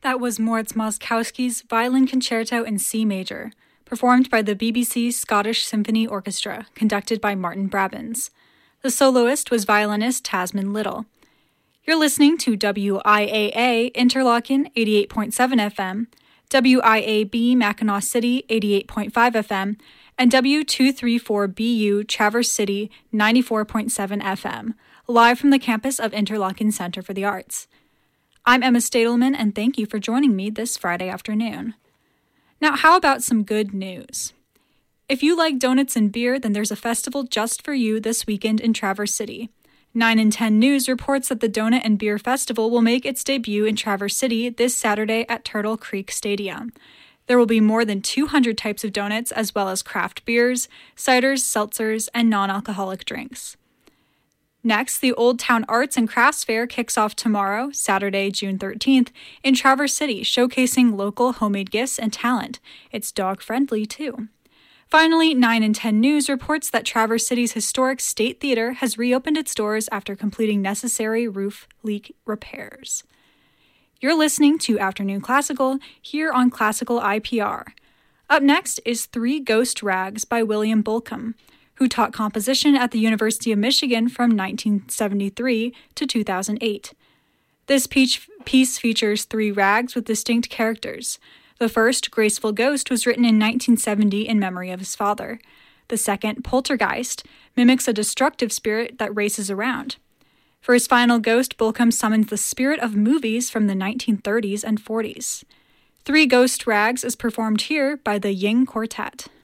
That was Moritz Moszkowski's Violin Concerto in C Major, performed by the BBC Scottish Symphony Orchestra, conducted by Martin Brabbins. The soloist was violinist Tasman Little. You're listening to WIAA Interlaken 88.7 FM, WIAB Mackinac City 88.5 FM, and W234BU Traverse City 94.7 FM, live from the campus of Interlaken Center for the Arts. I'm Emma Stadelman, and thank you for joining me this Friday afternoon. Now, how about some good news? If you like donuts and beer, then there's a festival just for you this weekend in Traverse City. 9 and 10 News reports that the Donut and Beer Festival will make its debut in Traverse City this Saturday at Turtle Creek Stadium. There will be more than 200 types of donuts, as well as craft beers, ciders, seltzers, and non-alcoholic drinks. Next, the Old Town Arts and Crafts Fair kicks off tomorrow, Saturday, June 13th, in Traverse City, showcasing local homemade gifts and talent. It's dog-friendly, too. Finally, 9 and 10 News reports that Traverse City's historic State Theater has reopened its doors after completing necessary roof leak repairs. You're listening to Afternoon Classical here on Classical IPR. Up next is Three Ghost Rags by William Bolcom, who taught composition at the University of Michigan from 1973 to 2008. This piece features three rags with distinct characters. The first, Graceful Ghost, was written in 1970 in memory of his father. The second, Poltergeist, mimics a destructive spirit that races around. For his final ghost, Bolcom summons the spirit of movies from the 1930s and 40s. Three Ghost Rags is performed here by the Ying Quartet.